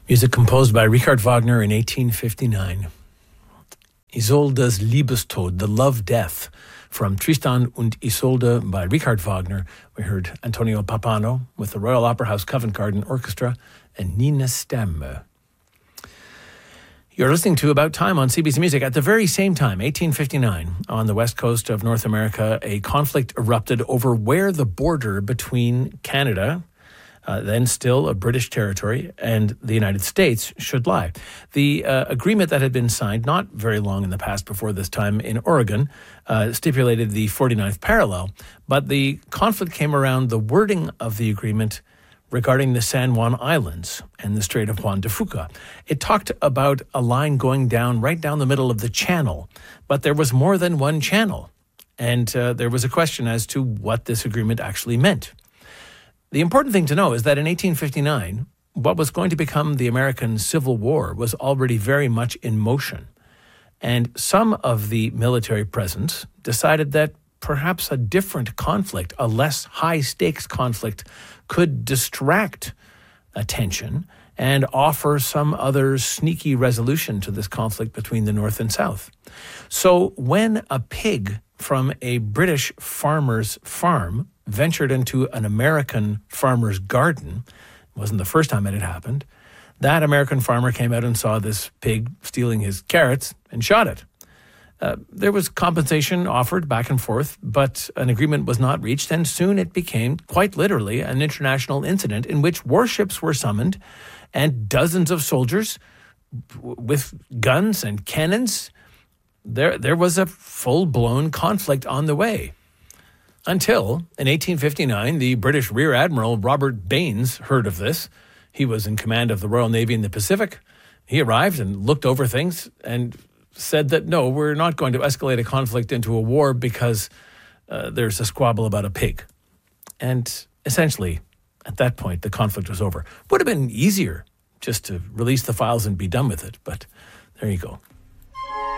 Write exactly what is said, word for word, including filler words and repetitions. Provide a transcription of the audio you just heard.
Music composed by Richard Wagner in eighteen fifty-nine. Isolde's Liebestod, The Love Death, from Tristan und Isolde by Richard Wagner. We heard Antonio Pappano with the Royal Opera House Covent Garden Orchestra and Nina Stemme. You're listening to About Time on C B C Music. At the very same time, eighteen fifty-nine, on the west coast of North America, a conflict erupted over where the border between Canada, Uh, then still a British territory, and the United States should lie. The uh, agreement that had been signed not very long in the past before this time in Oregon uh, stipulated the forty-ninth parallel, but the conflict came around the wording of the agreement regarding the San Juan Islands and the Strait of Juan de Fuca. It talked about a line going down right down the middle of the channel, but there was more than one channel, and uh, there was a question as to what this agreement actually meant. The important thing to know is that in eighteen fifty-nine, what was going to become the American Civil War was already very much in motion. And some of the military presence decided that perhaps a different conflict, a less high-stakes conflict, could distract attention and offer some other sneaky resolution to this conflict between the North and South. So when a pig from a British farmer's farm ventured into an American farmer's garden, it wasn't the first time it had happened, that American farmer came out and saw this pig stealing his carrots and shot it. Uh, there was compensation offered back and forth, but an agreement was not reached, and soon it became, quite literally, an international incident in which warships were summoned and dozens of soldiers w- with guns and cannons. There, there was a full-blown conflict on the way. Until, in eighteen fifty-nine, the British Rear Admiral Robert Baines heard of this. He was in command of the Royal Navy in the Pacific. He arrived and looked over things and said that, no, we're not going to escalate a conflict into a war because uh, there's a squabble about a pig. And essentially, at that point, the conflict was over. Would have been easier just to release the files and be done with it, but there you go.